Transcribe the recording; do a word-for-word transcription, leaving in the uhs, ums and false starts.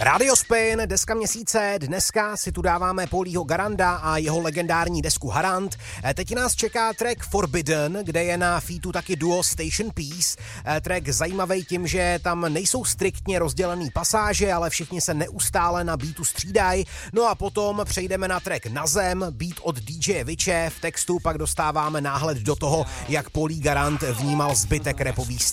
Radio Spin, deska měsíce, dneska si tu dáváme Paulího Garanda a jeho legendární desku Harant. Teď nás čeká track Forbidden, kde je na featu taky duo Station Peace. Track zajímavý tím, že tam nejsou striktně rozdělený pasáže, ale všichni se neustále na beatu střídají. No a potom přejdeme na track Na zem, beat od D J Viče. V textu pak dostáváme náhled do toho, jak Paulí Garand vnímal zbytek rapový